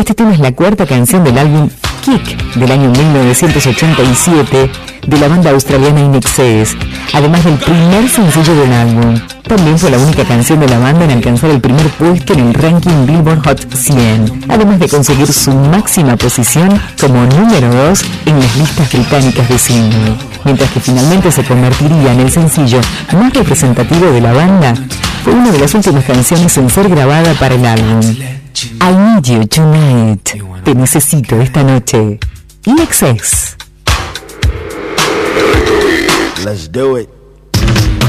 Este tema es la cuarta canción del álbum Kick del año 1987 de la banda australiana INXS, además del primer sencillo del álbum. También fue la única canción de la banda en alcanzar el primer puesto en el ranking Billboard Hot 100, además de conseguir su máxima posición como número 2 en las listas británicas de single, mientras que finalmente se convertiría en el sencillo más representativo de la banda. Fue una de las últimas canciones en ser grabada para el álbum. I Need You Tonight. Te necesito esta noche. INXS. Let's do it.